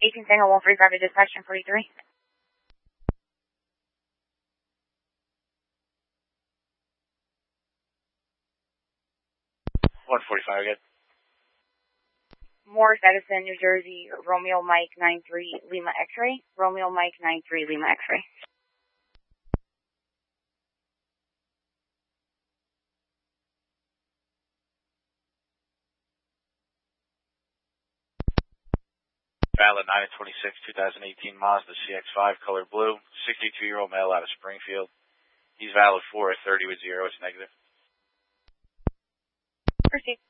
18 Tango 145 to dispatch 1043. 145 again. Morris, Edison, New Jersey, Romeo Mike 93 Lima X-ray. Romeo Mike 93 Lima X-ray. Valid 9/26/2018 Mazda CX-5 color blue, 62-year-old male out of Springfield. He's valid for 30 with 0. It's negative. Proceed.